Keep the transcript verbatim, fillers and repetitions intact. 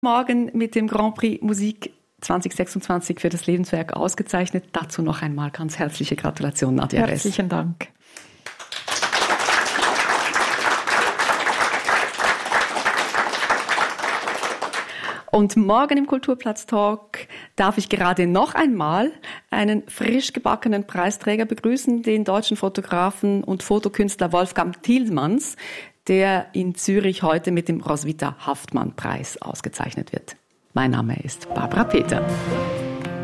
Morgen mit dem Grand Prix Musik zwanzig sechsundzwanzig für das Lebenswerk ausgezeichnet. Dazu noch einmal ganz herzliche Gratulation, Nadja Ress. Herzlichen Dank. Und morgen im Kulturplatz-Talk darf ich gerade noch einmal einen frisch gebackenen Preisträger begrüßen, den deutschen Fotografen und Fotokünstler Wolfgang Tillmanns, der in Zürich heute mit dem Roswitha Haftmann-Preis ausgezeichnet wird. Mein Name ist Barbara Peter.